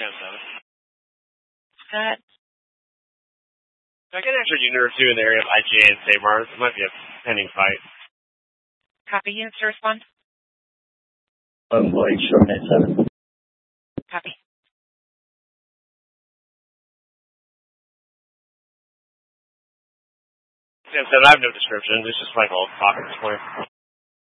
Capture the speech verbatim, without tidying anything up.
Sam seven. Scott. So I get an extra unit or two in the area of I G A and Sabars. It might be a pending fight. Copy. Units to respond. One Lloyd, short eight seven. Copy. Sam seven, I have no description. It's just like all talk at this point.